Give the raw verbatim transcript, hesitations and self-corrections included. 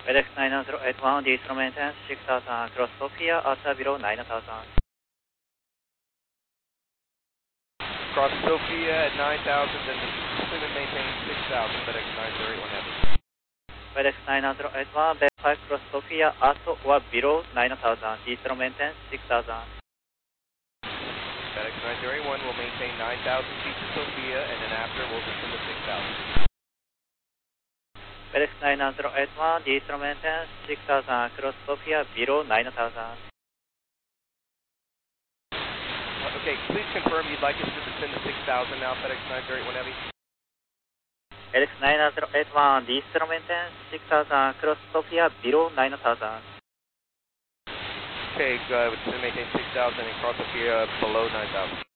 FedEx nine zero eight one, diesel maintenance six thousand across Sofia, Alta below nine thousand. Cross Sofia at nine thousand and assume and maintain six thousand, FedEx nine zero eight one Heavy. FedEx nine zero eight one, Bell five cross Sofia, at or below nine thousand, diesel maintenance six thousand. FedEx nine zero eight one will maintain nine thousand feet to Sofia, and then after we'll descend to six thousand. FedEx nine zero eight one, diesel maintenance six thousand across Sofia, below nine thousand. Okay, please confirm you'd like us to descend to six thousand now, FedEx nine zero eight one Heavy. FedEx nine zero eight one, diesel maintenance six thousand across Sofia, below nine thousand. Okay, uh, descend maintain six thousand and cross Sofia below nine thousand.